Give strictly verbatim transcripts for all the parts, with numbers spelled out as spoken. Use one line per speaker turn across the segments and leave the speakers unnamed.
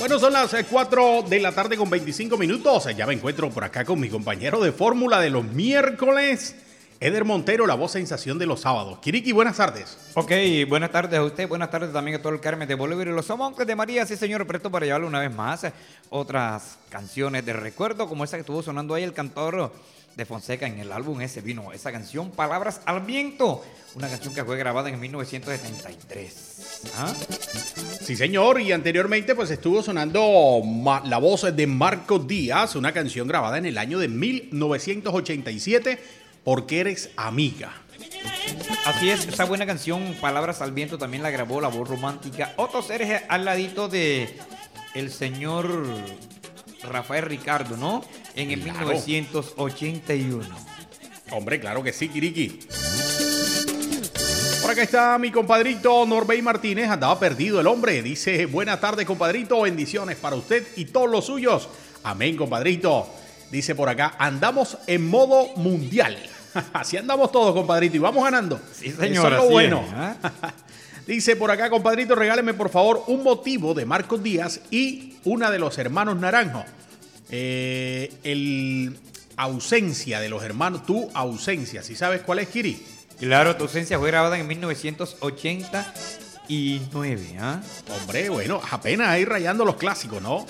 Bueno, son las cuatro de la tarde con veinticinco minutos. Ya me encuentro por acá con mi compañero de fórmula de los miércoles, Eder Montero, la voz sensación de los sábados. Kiriki, buenas tardes.
Ok, buenas tardes a usted, buenas tardes también a todo el Carmen de Bolívar y los Amantes de María. Sí, señor, presto para llevarle una vez más otras canciones de recuerdo, como esa que estuvo sonando ahí el cantor de Fonseca en el álbum ese. Vino esa canción, Palabras al Viento, una canción que fue grabada en mil novecientos setenta y tres. ¿Ah?
Sí, señor, y anteriormente pues estuvo sonando ma- la voz de Marco Díaz, una canción grabada en el año de mil novecientos ochenta y siete, Porque eres amiga.
Así es, esa buena canción, Palabras al Viento, también la grabó la voz romántica Otto Serge al ladito de el señor Rafael Ricardo, ¿no? En el
Claro.
mil novecientos ochenta y uno.
Hombre, claro que sí, Kiriki. Por acá está mi compadrito Norbey Martínez, andaba perdido el hombre. Dice, buenas tardes, compadrito, bendiciones para usted y todos los suyos. Amén, compadrito. Dice por acá, andamos en modo mundial. Así andamos todos, compadrito, y vamos ganando.
Sí, señor,
Eso es lo
así
bueno.
es, ¿eh?
Dice por acá, compadrito, regáleme por favor un motivo de Marcos Díaz y una de los hermanos Naranjo. Eh, el ausencia de los hermanos, tu ausencia. ¿Sí sabes cuál es, Kiri?
Claro, tu ausencia fue grabada en mil novecientos ochenta y nueve, ¿ah?
Hombre, bueno, apenas ahí rayando los clásicos, ¿no?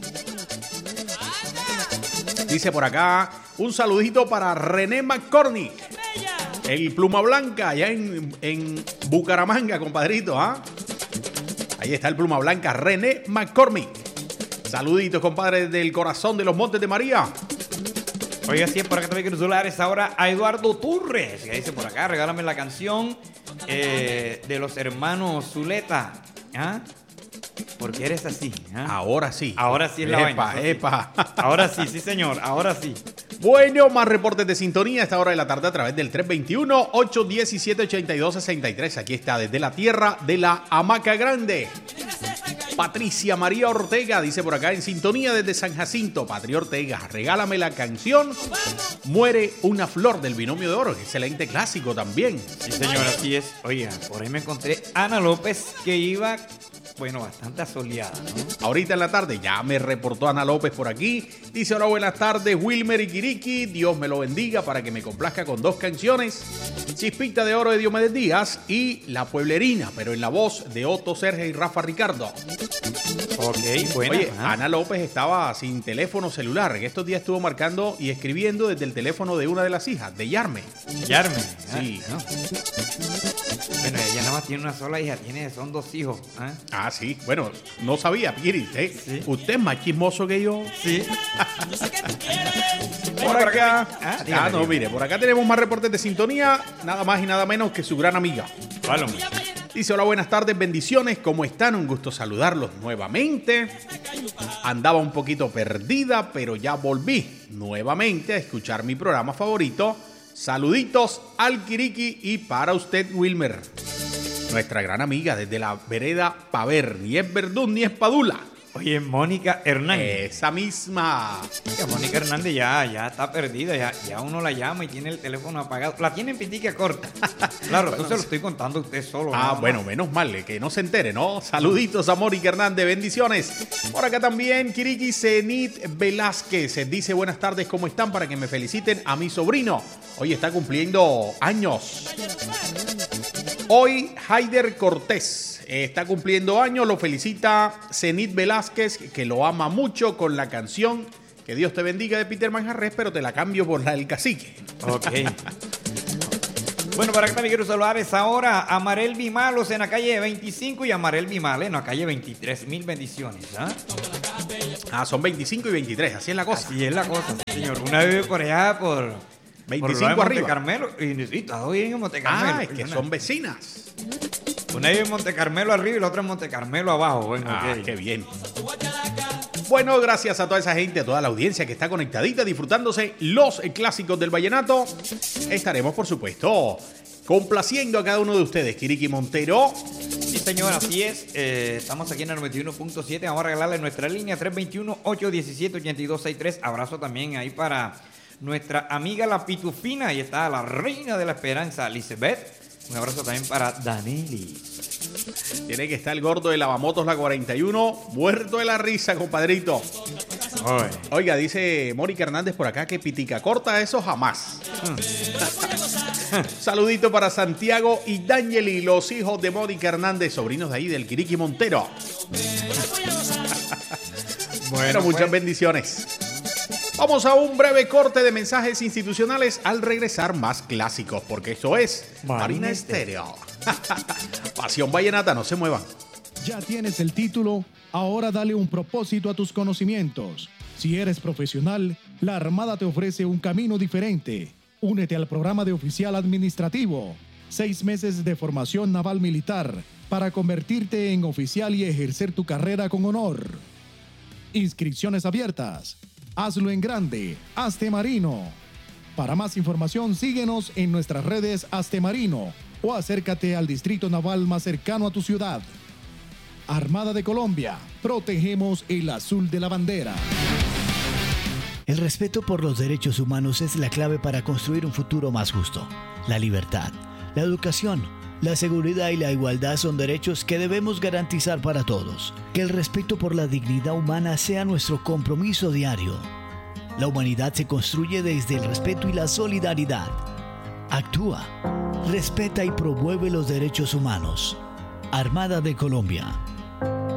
Dice por acá, un saludito para René McCormick, el Pluma Blanca, allá en, en Bucaramanga, compadrito, ¿ah? Ahí está el Pluma Blanca, René McCormick. Saluditos, compadre, del corazón de los Montes de María.
Oiga, sí, por acá también quiero saludar ahora a Eduardo Turres, que dice por acá, regálame la canción eh, de los hermanos Zuleta, ¿ah? Porque eres así, ¿ah?
Ahora sí.
Ahora sí es la
epa,
vaina.
Epa,
Ahora sí, sí, señor, ahora sí.
Bueno, más reportes de sintonía a esta hora de la tarde a través del tres veintiuno, ochocientos diecisiete, ochenta y dos sesenta y tres. Aquí está, desde la tierra de la Hamaca Grande. Patricia María Ortega dice por acá en sintonía desde San Jacinto. Patria Ortega, regálame la canción Muere una flor del Binomio de Oro. Excelente clásico también.
Sí, señor, así es. Oiga, por ahí me encontré Ana López que iba, bueno, bastante asoleada, ¿no?
Ahorita en la tarde ya me reportó Ana López por aquí. Dice, hola, buenas tardes, Wilmer y Kiriki. Dios me lo bendiga para que me complazca con dos canciones. Chispita de Oro de Diomedes Díaz y La Pueblerina, pero en la voz de Otto Serge y Rafa Ricardo.
Ok, bueno.
Oye, Ana López estaba sin teléfono celular. En estos días estuvo marcando y escribiendo desde el teléfono de una de las hijas, de Yarme.
Yarme.
Sí.
¿no? Bueno, ella nada más tiene una sola hija, tiene, son dos hijos. ¿eh?
Ah, sí. Bueno, no sabía, Piri. ¿eh?
Sí.
Usted es más chismoso que yo.
Sí.
Por acá.
Ah,
Ah,
dígame,
no,
dígame.
mire, por acá tenemos más reportes de sintonía. Nada más y nada menos que su gran amiga.
Vale, hombre.
Dice, hola, buenas tardes, bendiciones, ¿cómo están? Un gusto saludarlos nuevamente. Andaba un poquito perdida, pero ya volví nuevamente a escuchar mi programa favorito. Saluditos al Kiriki y para usted, Wilmer. Nuestra gran amiga desde la vereda Paver, ni es Verdún ni es Padula.
Oye, Mónica Hernández.
Esa misma.
Que Mónica Hernández ya, ya está perdida, ya, ya uno la llama y tiene el teléfono apagado. La tiene en pitica corta. Claro,
Bueno,
eso se lo estoy contando a usted solo.
Ah,
nada más.
bueno, menos mal, eh, que no se entere, ¿no? Saluditos a Mónica Hernández, bendiciones. Por acá también, Kiriki Zenit Velázquez dice, buenas tardes, ¿cómo están? Para que me feliciten a mi sobrino. Hoy está cumpliendo años. Hoy, Haider Cortés eh, está cumpliendo años, lo felicita Zenit Velázquez, que lo ama mucho con la canción Que Dios te bendiga de Peter Manjarres, pero te la cambio por la del cacique.
Ok. Bueno, para acá también quiero saludar a esa hora a Marel Vimalos en la calle veinticinco y a Marel Vimal en la calle veintitrés. Mil bendiciones, ¿ah?
Ah, son veinticinco y veintitrés, así es la cosa.
Así es la cosa, sí, señor. Una vive por allá por
veinticinco
por
arriba.
Monte Carmelo y necesita hoy en Monte Carmelo.
Ah, es que
Una-
son vecinas.
Una vive en Monte Carmelo arriba y la otra en Monte Carmelo abajo. Bueno,
Ah,
ok.
qué bien. Bueno, gracias a toda esa gente, a toda la audiencia que está conectadita, disfrutándose los clásicos del vallenato. Estaremos, por supuesto, complaciendo a cada uno de ustedes, Kiriki Montero.
Sí, señor, así es. Eh, estamos aquí en el noventa y uno punto siete. Vamos a regalarle nuestra línea tres veintiuno, ochocientos diecisiete, ochenta y dos sesenta y tres. Abrazo también ahí para nuestra amiga la Pitufina. Ahí está la reina de la esperanza, Elizabeth. Un abrazo también para Daneli.
Tiene que estar el gordo de Lavamotos La cuarenta y uno, muerto de la risa, compadrito.
Ay.
Oiga, dice Mónica Hernández por acá que pitica corta, eso jamás. Saludito para Santiago y Danieli, los hijos de Mónica Hernández, sobrinos de ahí del Quiriqui Montero. Bueno, muchas pues. bendiciones. Vamos a un breve corte de mensajes institucionales. Al regresar, más clásicos, porque esto es Marina, Marina Estéreo. Pasión vallenata, no se muevan.
Ya tienes el título, ahora dale un propósito a tus conocimientos. Si eres profesional, la Armada te ofrece un camino diferente. Únete al programa de oficial administrativo. Seis meses de formación naval militar para convertirte en oficial y ejercer tu carrera con honor. Inscripciones abiertas. Hazlo en grande. Hazte Marino. Para más información, síguenos en nuestras redes Hazte Marino o acércate al distrito naval más cercano a tu ciudad. Armada de Colombia. Protegemos el azul de la bandera.
El respeto por los derechos humanos es la clave para construir un futuro más justo. La libertad, la educación, la seguridad y la igualdad son derechos que debemos garantizar para todos. Que el respeto por la dignidad humana sea nuestro compromiso diario. La humanidad se construye desde el respeto y la solidaridad. Actúa, respeta y promueve los derechos humanos. Armada de Colombia.